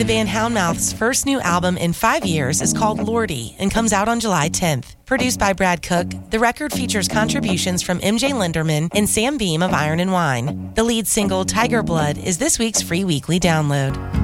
The band Houndmouth's first new album in 5 years is called Lordy and comes out on July 10th. Produced by Brad Cook, the record features contributions from MJ Linderman and Sam Beam of Iron and Wine. The lead single, Tiger Blood, is this week's free weekly download.